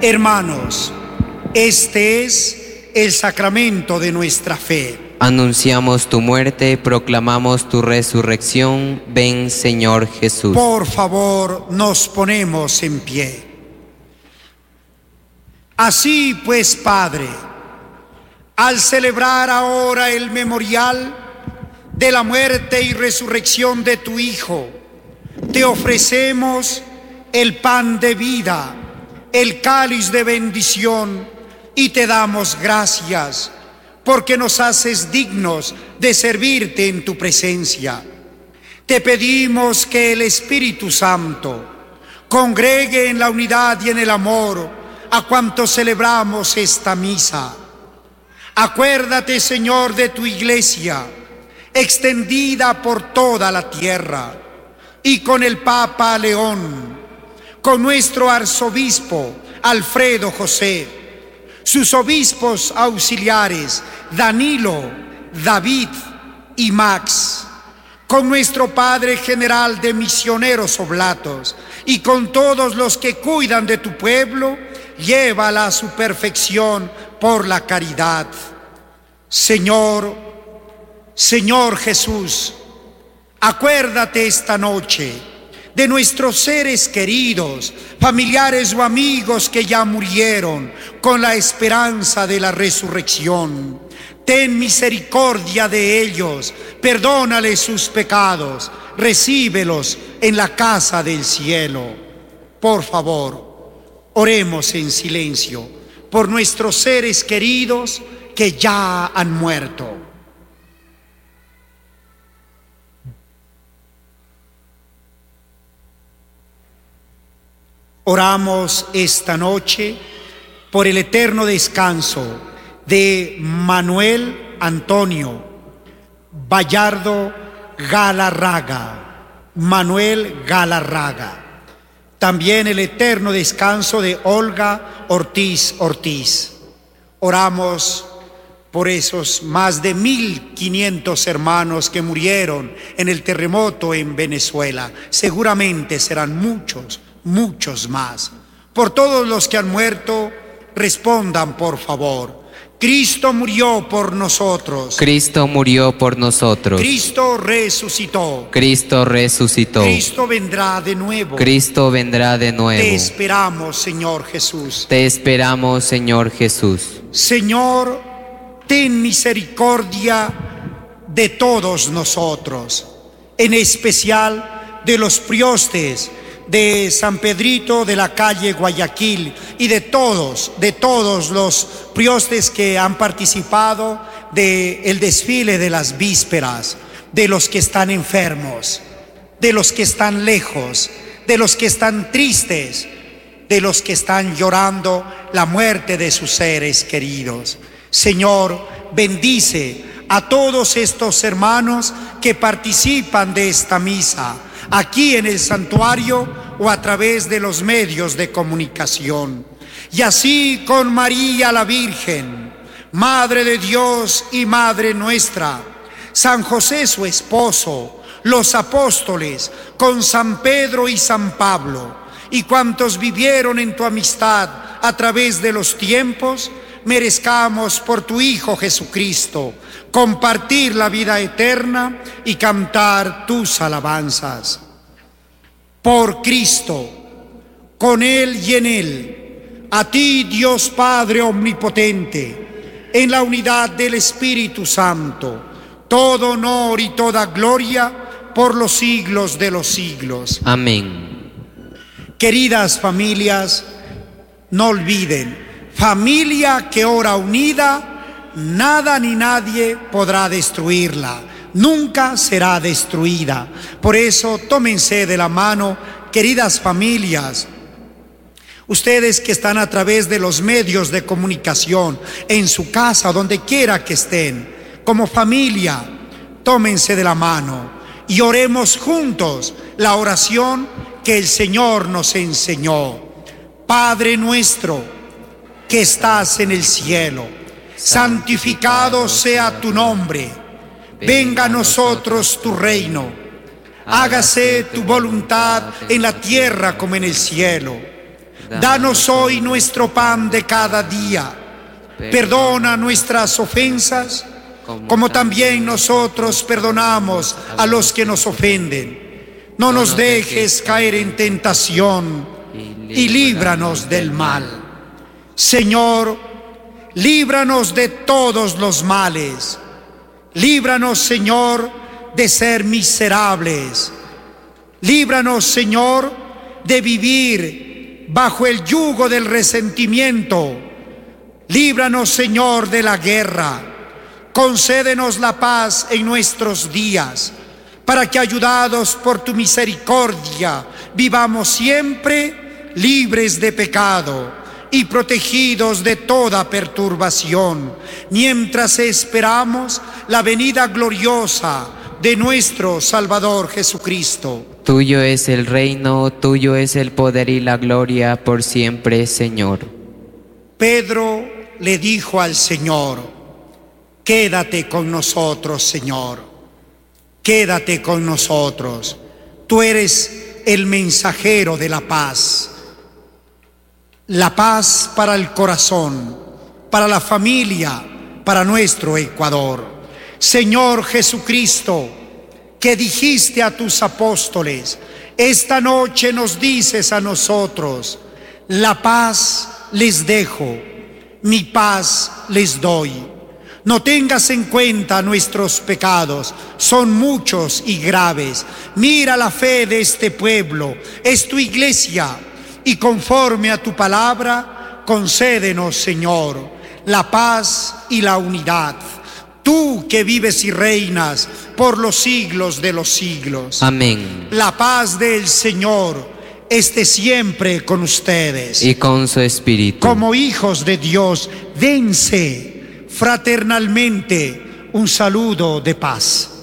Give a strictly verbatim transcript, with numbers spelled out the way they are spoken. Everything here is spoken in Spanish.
Hermanos, este es el sacramento de nuestra fe. Anunciamos tu muerte, proclamamos tu resurrección. Ven, Señor Jesús. Por favor, nos ponemos en pie. Así pues, Padre, al celebrar ahora el memorial de la muerte y resurrección de tu Hijo, te ofrecemos el pan de vida, el cáliz de bendición, y te damos gracias porque nos haces dignos de servirte en tu presencia. Te pedimos que el Espíritu Santo congregue en la unidad y en el amor a cuantos celebramos esta misa. Acuérdate, Señor, de tu iglesia, extendida por toda la tierra, y con el Papa León, con nuestro arzobispo Alfredo José, sus obispos auxiliares Danilo, David y Max, con nuestro Padre General de Misioneros Oblatos y con todos los que cuidan de tu pueblo, llévala a su perfección por la caridad. Señor, Señor Jesús, acuérdate esta noche de nuestros seres queridos, familiares o amigos que ya murieron con la esperanza de la resurrección. Ten misericordia de ellos, perdónales sus pecados, recíbelos en la casa del cielo. Por favor, oremos en silencio por nuestros seres queridos que ya han muerto. Oramos esta noche por el eterno descanso de Manuel Antonio Vallardo Galarraga, Manuel Galarraga. También el eterno descanso de Olga Ortiz Ortiz. Oramos por esos más de mil quinientos hermanos que murieron en el terremoto en Venezuela. Seguramente serán muchos, muchos más. Por todos los que han muerto, respondan por favor. Cristo murió por nosotros. Cristo murió por nosotros. Cristo resucitó. Cristo resucitó. Cristo vendrá de nuevo. Cristo vendrá de nuevo. Te esperamos, Señor Jesús. Te esperamos, Señor Jesús. Señor, ten misericordia de todos nosotros, en especial de los priostes de San Pedrito de la calle Guayaquil y de todos, de todos los priostes que han participado del desfile de las vísperas, de los que están enfermos, de los que están lejos, de los que están tristes, de los que están llorando la muerte de sus seres queridos. Señor, bendice a todos estos hermanos que participan de esta misa, aquí en el santuario o a través de los medios de comunicación. Y así con María la Virgen, Madre de Dios y Madre nuestra, San José su esposo, los apóstoles, con San Pedro y San Pablo, y cuantos vivieron en tu amistad a través de los tiempos, merezcamos por tu Hijo Jesucristo compartir la vida eterna y cantar tus alabanzas. Por Cristo, con Él y en Él, a ti, Dios Padre omnipotente, en la unidad del Espíritu Santo, todo honor y toda gloria por los siglos de los siglos. Amén. Queridas familias, no olviden, familia que ora unida, nada ni nadie podrá destruirla. Nunca será destruida. Por eso, tómense de la mano, queridas familias. Ustedes que están a través de los medios de comunicación, en su casa, donde quiera que estén, como familia, tómense de la mano y oremos juntos la oración que el Señor nos enseñó. Padre nuestro, que estás en el cielo, santificado sea tu nombre. Venga a nosotros tu reino. Hágase tu voluntad en la tierra como en el cielo. Danos hoy nuestro pan de cada día. Perdona nuestras ofensas, como también nosotros perdonamos a los que nos ofenden. No nos dejes caer en tentación y líbranos del mal. Señor, líbranos de todos los males. Líbranos, Señor, de ser miserables. Líbranos, Señor, de vivir bajo el yugo del resentimiento. Líbranos, Señor, de la guerra. Concédenos la paz en nuestros días, para que, ayudados por tu misericordia, vivamos siempre libres de pecado y protegidos de toda perturbación, mientras esperamos la venida gloriosa de nuestro Salvador Jesucristo. Tuyo es el reino, tuyo es el poder y la gloria por siempre, Señor. Pedro le dijo al Señor: quédate con nosotros, Señor, quédate con nosotros. Tú eres el mensajero de la paz. La paz para el corazón, para la familia, para nuestro Ecuador. Señor Jesucristo, que dijiste a tus apóstoles, esta noche nos dices a nosotros: la paz les dejo, mi paz les doy. No tengas en cuenta nuestros pecados, son muchos y graves. Mira la fe de este pueblo, es tu iglesia, y conforme a tu palabra, concédenos, Señor, la paz y la unidad. Tú que vives y reinas por los siglos de los siglos. Amén. La paz del Señor esté siempre con ustedes. Y con su espíritu. Como hijos de Dios, dense fraternalmente un saludo de paz.